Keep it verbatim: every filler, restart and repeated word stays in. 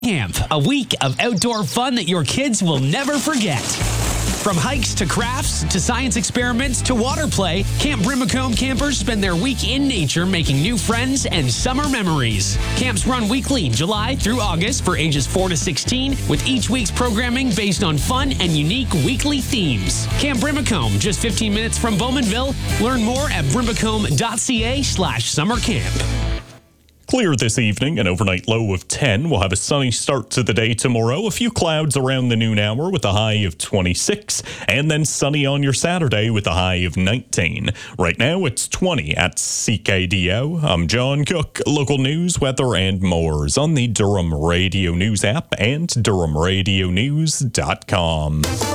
Camp, a week of outdoor fun that your kids will never forget. From hikes to crafts to science experiments to water play, Camp Brimacombe campers spend their week in nature making new friends and summer memories. Camps run weekly, July through August for ages four to sixteen, with each week's programming based on fun and unique weekly themes. Camp Brimacombe, just fifteen minutes from Bowmanville. Learn more at brimacombe.ca slash summer camp. Clear this evening, an overnight low of ten. We'll have a sunny start to the day tomorrow. A few clouds around the noon hour with a high of twenty-six. And then sunny on your Saturday with a high of nineteen. Right now, it's twenty at C K D O. I'm John Cook. Local news, weather, and more is on the Durham Radio News app and durham radio news dot com.